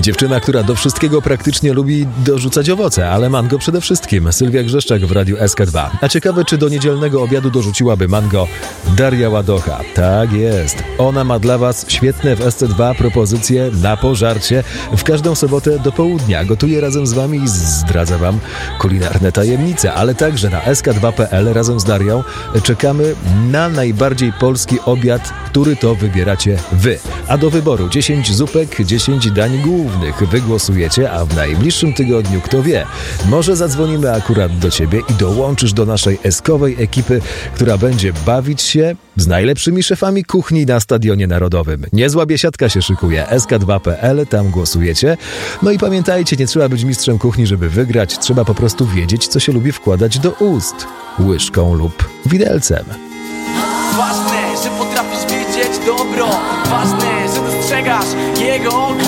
Dziewczyna, która do wszystkiego praktycznie lubi dorzucać owoce, ale mango przede wszystkim. Sylwia Grzeszczak w Radiu SK2. A ciekawe, czy do niedzielnego obiadu dorzuciłaby mango Daria Ładocha. Tak jest. Ona ma dla Was świetne w SC2 propozycje na pożarcie w każdą sobotę do południa. Gotuje razem z Wami i zdradza Wam kulinarne tajemnice, ale także na sk2.pl razem z Darią czekamy na najbardziej polski obiad, który to wybieracie Wy. A do wyboru 10 zupek, 10 dań głównych. Wy głosujecie, a w najbliższym tygodniu, kto wie, może zadzwonimy akurat do Ciebie i dołączysz do naszej eskowej ekipy, która będzie bawić się z najlepszymi szefami kuchni na Stadionie Narodowym. Niezła biesiadka się szykuje. sk2.pl, tam głosujecie. No i pamiętajcie, nie trzeba być mistrzem kuchni, żeby wygrać. Trzeba po prostu wiedzieć, co się lubi wkładać do ust. Łyżką lub widelcem. Ważne, że potrafisz widzieć dobro. Ważne, że dostrzegasz jego oko.